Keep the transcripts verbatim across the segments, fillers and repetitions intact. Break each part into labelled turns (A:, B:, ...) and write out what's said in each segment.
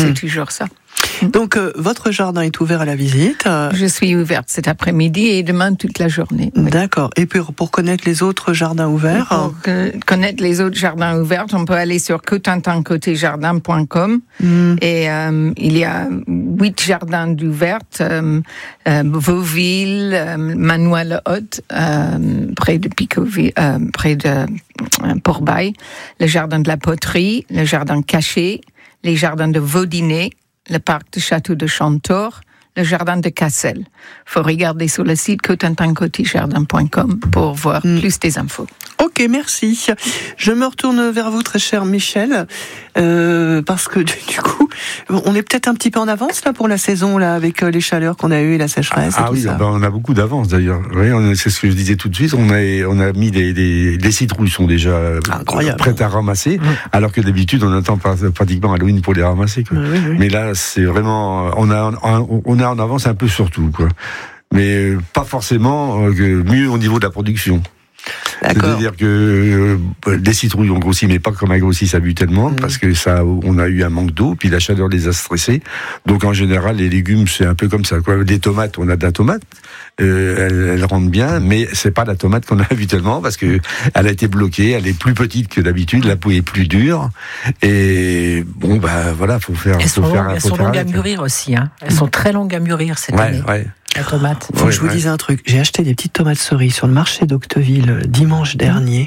A: c'est
B: Mmh.
A: toujours ça.
B: Donc, euh, votre jardin est ouvert à la visite. euh,
A: Je suis ouverte cet après-midi et demain toute la journée. Oui.
B: D'accord. Et pour, pour connaître les autres jardins ouverts,
A: Pour que- connaître les autres jardins ouverts, on peut aller sur cotentin côté jardin point com
B: hmm,
A: et euh, il y a huit jardins d'ouverts, euh, euh, Vauville, euh, Manois-le-Hôte, euh, près de Picoville, euh, près de euh, Port-Bail, le jardin de la Poterie, le jardin caché, les jardins de Vaudinet, le parc de Château de Chantor, le jardin de Cassel. Faut regarder sur le site cotentin côté jardin point com pour voir
B: Mm.
A: plus des infos.
B: ok, merci. Je me retourne vers vous, très cher Michel, euh, parce que du, du coup, on est peut-être un petit peu en avance là pour la saison là, avec euh, les chaleurs qu'on a eues et la sécheresse.
C: Ah
B: et tout
C: oui,
B: ça.
C: ben, on a beaucoup d'avance d'ailleurs. Oui, on- c'est ce que je disais tout de suite. On a, on a mis des, des, des citrouilles sont déjà
B: Incroyable.
C: prêtes à ramasser, alors que d'habitude on attend pas- pratiquement Halloween pour les ramasser. Quoi.
B: Oui, oui, oui.
C: Mais là, c'est vraiment, on a, on a en avance un peu sur tout, quoi. Mais pas forcément euh, que mieux au niveau de la production.
B: D'accord.
C: C'est-à-dire que euh, les citrouilles ont grossi, mais pas comme elles grossissent habituellement,
B: Mmh.
C: parce que ça, on a eu un manque d'eau, puis la chaleur les a stressés. Donc en général, les légumes, c'est un peu comme ça, quoi. Les tomates, on a de la tomate, euh, elles, elles rendent bien, mais c'est pas la tomate qu'on a habituellement, parce que elle a été bloquée, elle est plus petite que d'habitude, la peau est plus dure, et bon, bah voilà, faut faire,
D: Elles
C: faut
D: sont,
C: faire,
D: longues, elles
C: faut
D: sont
C: faire
D: longues à
C: avec.
D: mûrir aussi. Hein. Elles sont très longues à mûrir cette
C: Ouais,
D: année,
C: ouais.
D: la tomate.
B: Faut que
C: Ouais,
B: je vous
C: ouais.
B: dise un truc. J'ai acheté des petites tomates cerises sur le marché d'Octeville euh, dimanche dernier.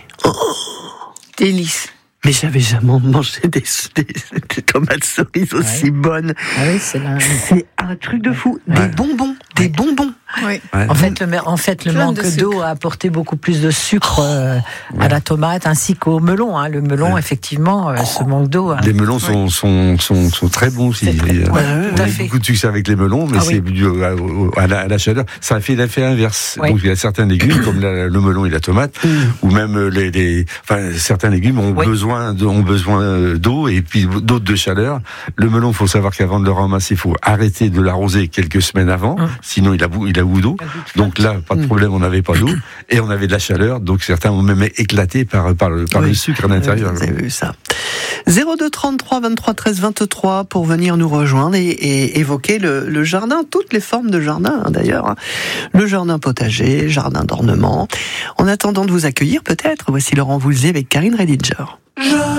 A: Délice.
B: Mais j'avais jamais mangé des, des, des tomates cerises aussi
D: Ouais.
B: bonnes.
D: Ah oui, c'est là.
B: C'est un truc de fou. Des
C: Ouais.
B: bonbons, des bonbons.
A: Oui.
C: Ouais.
D: En fait, le, en fait, le
A: Plein
D: manque
A: de sucre.
D: d'eau a apporté beaucoup plus de sucre euh, à la tomate ainsi qu'au melon. Hein. Le melon,
C: Ouais.
D: effectivement, euh, ce manque d'eau. hein.
C: Les melons sont, sont, sont, sont très bons aussi.
D: C'est très
C: Et, euh,
D: bon.
B: Ouais,
C: on
D: tout à
C: a eu
D: fait.
C: beaucoup de succès avec les melons, mais
D: Ah
C: c'est
D: oui.
C: dû à, au- à la, à la chaleur. Ça fait l'effet inverse.
D: Oui.
C: Donc il y a certains légumes, comme la- le melon et la tomate, ou même les, les, enfin, certains légumes ont
D: Oui.
C: besoin de, ont besoin d'eau et puis d'autres de chaleur. Le melon, faut savoir qu'avant de le ramasser, il faut arrêter de l'arroser quelques semaines avant,
D: Hum.
C: sinon il a bou- il a goût d'eau. Donc là, pas de problème, on n'avait pas d'eau et on avait de la chaleur. Donc certains ont même éclaté par par le, par
B: Oui.
C: le sucre à l'intérieur.
B: Vous avez vu ça. zéro deux trente-trois vingt-trois treize vingt-trois pour venir nous rejoindre et, et évoquer le, le jardin, toutes les formes de jardin hein, d'ailleurs. hein. Le jardin potager, jardin d'ornement. En attendant de vous accueillir peut-être, voici Laurent Voulzy avec Karine Rediger.